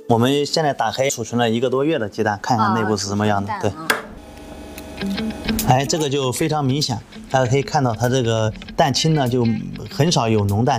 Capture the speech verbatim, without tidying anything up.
我们现在打开储存了一个多月的鸡蛋，看看内部是什么样的。 啊、 对，哎，这个就非常明显，大家可以看到它这个蛋清呢就很少有浓淡。